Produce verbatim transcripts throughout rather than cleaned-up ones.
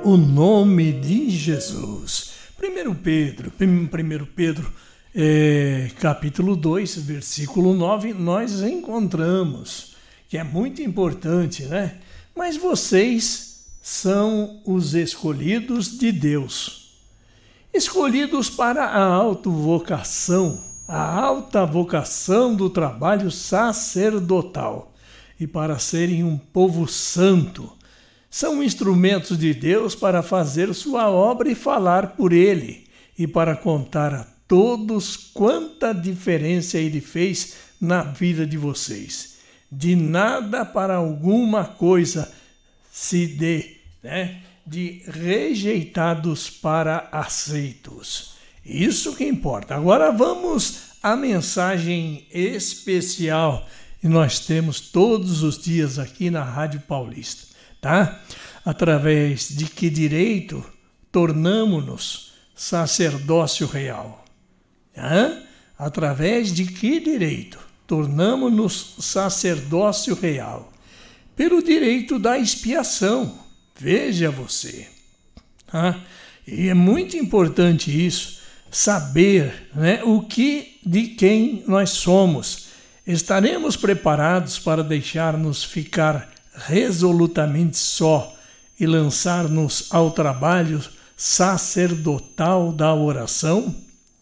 o nome de Jesus. Primeiro Pedro, primeiro Pedro é, capítulo dois, versículo nove, nós encontramos, que é muito importante, né? Mas vocês são os escolhidos de Deus, escolhidos para a autovocação, a alta vocação do trabalho sacerdotal e para serem um povo santo. São instrumentos de Deus para fazer sua obra e falar por ele, e para contar a todos quanta diferença ele fez na vida de vocês. De nada para alguma coisa se dê, né? De rejeitados para aceitos. Isso que importa. Agora vamos à mensagem especial que nós temos todos os dias aqui na Rádio Paulista. Tá? Através de que direito tornamo-nos sacerdócio real? Tá? Através de que direito tornamo-nos sacerdócio real? Pelo direito da expiação. Veja você. Tá? E é muito importante isso, saber, né, o que, de quem nós somos. Estaremos preparados para deixar-nos ficar resolutamente só e lançar-nos ao trabalho sacerdotal da oração?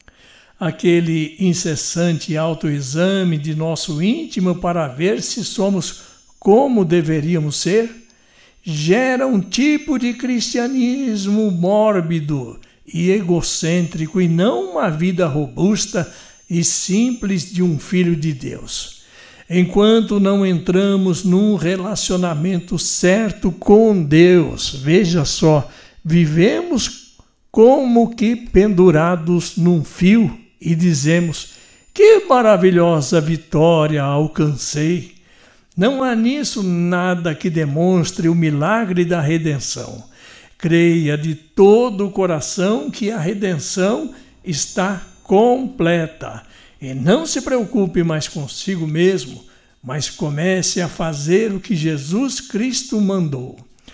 Aquele incessante autoexame de nosso íntimo para ver se somos como deveríamos ser gera um tipo de cristianismo mórbido e egocêntrico e não uma vida robusta e simples de um filho de Deus. Enquanto não entramos num relacionamento certo com Deus, veja só, vivemos como que pendurados num fio e dizemos: que maravilhosa vitória alcancei. Não há nisso nada que demonstre o milagre da redenção. Creia de todo o coração que a redenção está completa. E não se preocupe mais consigo mesmo, mas comece a fazer o que Jesus Cristo mandou.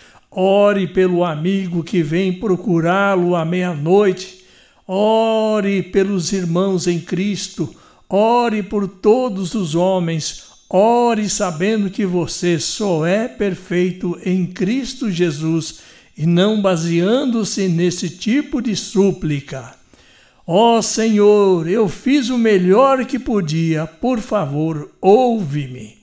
Ore pelo amigo que vem procurá-lo à meia-noite. Ore pelos irmãos em Cristo. Ore por todos os homens. Ore sabendo que você só é perfeito em Cristo Jesus e não baseando-se nesse tipo de súplica. Ó Senhor, eu fiz o melhor que podia, por favor, ouve-me.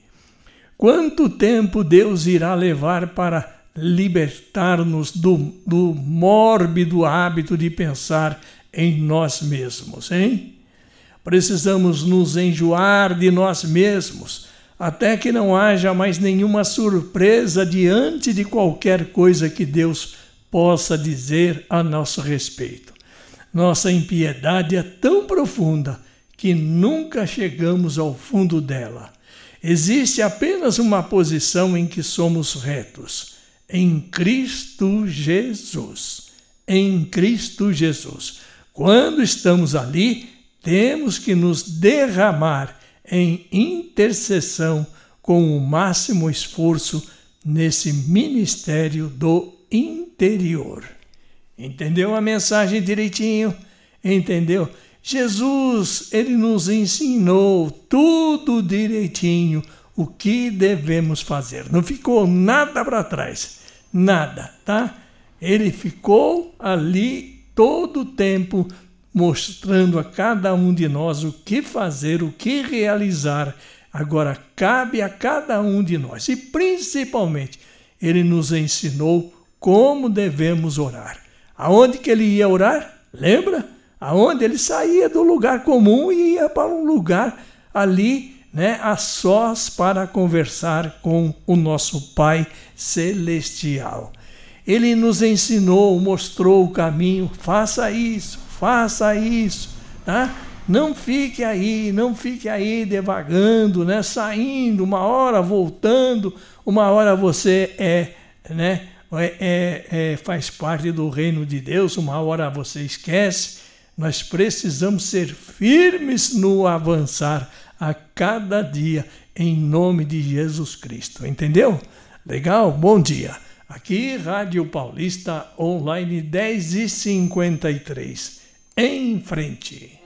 Quanto tempo Deus irá levar para libertar-nos do, do mórbido hábito de pensar em nós mesmos, hein? Precisamos nos enjoar de nós mesmos, até que não haja mais nenhuma surpresa diante de qualquer coisa que Deus possa dizer a nosso respeito. Nossa impiedade é tão profunda que nunca chegamos ao fundo dela. Existe apenas uma posição em que somos retos: em Cristo Jesus. Em Cristo Jesus. Quando estamos ali, temos que nos derramar em intercessão com o máximo esforço nesse ministério do interior. Entendeu a mensagem direitinho? Entendeu? Jesus, ele nos ensinou tudo direitinho o que devemos fazer. Não ficou nada para trás. Nada, tá? Ele ficou ali todo o tempo mostrando a cada um de nós o que fazer, o que realizar. Agora cabe a cada um de nós. E principalmente, ele nos ensinou como devemos orar. Aonde que ele ia orar? Lembra? Aonde ele saía do lugar comum e ia para um lugar ali, né, a sós, para conversar com o nosso Pai Celestial. Ele nos ensinou, mostrou o caminho. Faça isso, faça isso, tá? Não fique aí, não fique aí devagando, né, saindo, uma hora voltando, uma hora você é, né, É, é, é, faz parte do reino de Deus, uma hora você esquece. Nós precisamos ser firmes no avançar a cada dia, em nome de Jesus Cristo. Entendeu? Legal? Bom dia. Aqui, Rádio Paulista Online dez e cinquenta e três. Em frente.